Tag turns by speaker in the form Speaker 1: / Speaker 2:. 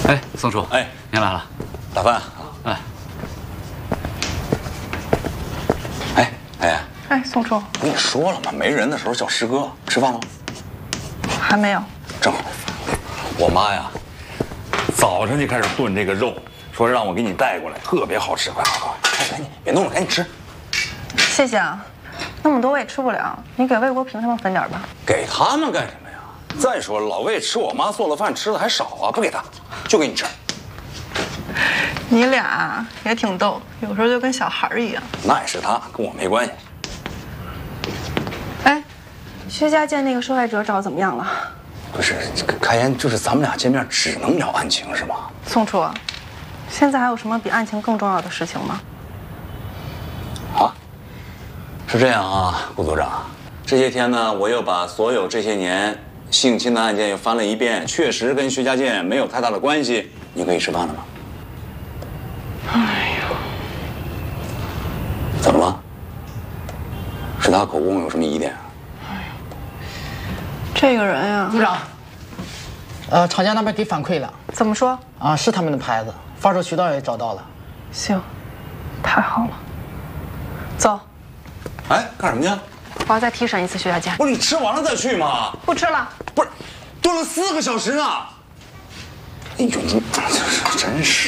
Speaker 1: 哎，宋叔，
Speaker 2: 哎，
Speaker 1: 您来了，
Speaker 2: 打饭。
Speaker 1: 哎，
Speaker 3: 哎，宋叔，
Speaker 2: 我跟你说了嘛，没人的时候叫师哥。吃饭吗？
Speaker 3: 还没有。
Speaker 2: 正好，我妈呀，早上就开始炖这个肉，说让我给你带过来，特别好吃。快，赶紧，别弄了，赶紧吃。
Speaker 3: 谢谢啊，那么多我也吃不了，你给魏国平他们分点吧。
Speaker 2: 给他们干什么呀？再说老魏吃我妈做的饭吃的还少啊，不给他，就给你吃。
Speaker 3: 你俩也挺逗，有时候就跟小孩一样。
Speaker 2: 那也是他，跟我没关系。
Speaker 3: 哎，薛家健那个受害者找怎么样了？
Speaker 2: 不是，开言就是咱们俩见面只能聊案情是吗？
Speaker 3: 宋楚，现在还有什么比案情更重要的事情吗？
Speaker 2: 啊，是这样啊，顾组长，这些天呢，我又把所有这些年性侵的案件又翻了一遍，确实跟薛家健没有太大的关系。你可以吃饭了吗？
Speaker 3: 哎呀，
Speaker 2: 怎么了？是他口供有什么疑点啊？
Speaker 3: 这个人呀，
Speaker 4: 组长，厂家那边给反馈了，
Speaker 3: 怎么说？
Speaker 4: 啊，是他们的牌子，发售渠道也找到了。
Speaker 3: 行，太好了。走，
Speaker 2: 哎，干什么去？
Speaker 3: 我要再提审一次薛家健。
Speaker 2: 不是你吃完了再去吗？
Speaker 3: 不吃了。
Speaker 2: 不是，炖了4个小时呢。哎呦，你真是。